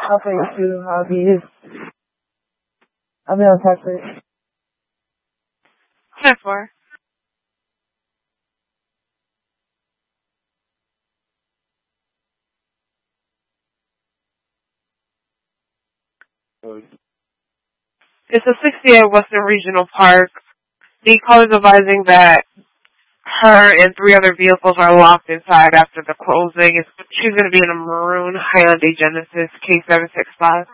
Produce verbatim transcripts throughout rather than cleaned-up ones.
Alpha two, I'll be, I'll be on Texas. ten four. It's a sixty-eight Western Regional Park. The caller is advising that her and three other vehicles are locked inside after the closing. It's, she's going to be in a maroon Hyundai Genesis K seven six five.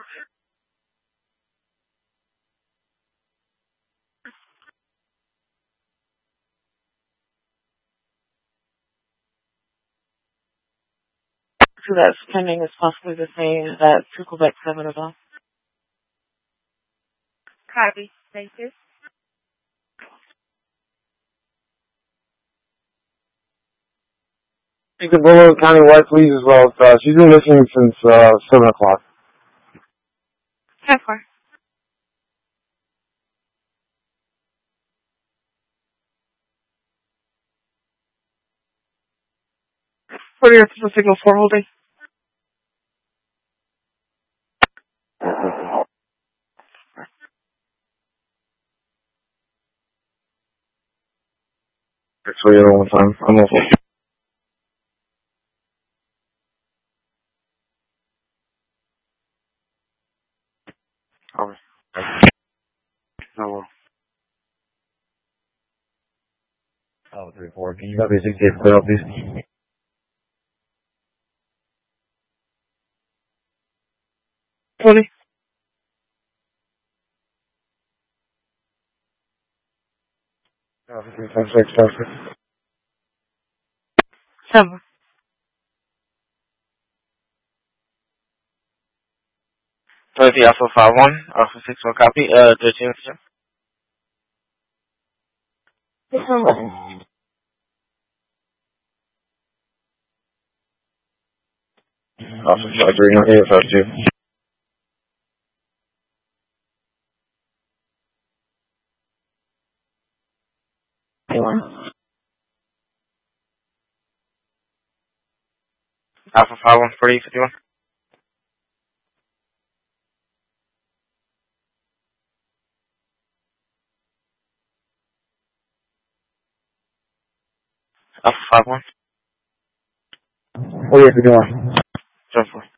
So that spending is possibly the same that to Quebec seven above. Copy. Thank you. You can Bullock County White, please, as well. Uh, she's been missing since uh, seven o'clock. ten four. What are your official signals for holding? Actually, you one time. I'm off. Over. No. Oh, three, four. Can you got me a sixty-eight clear up, please? twenty. Oh, three, five, six, five, six. seven. thirty Alpha five one, Alpha six one copy, uh, thirteen, sir. Alpha five three, no, eight five two. Alpha five one, forty fifty-one. Alpha five one. forty-eight fifty-one. ten four.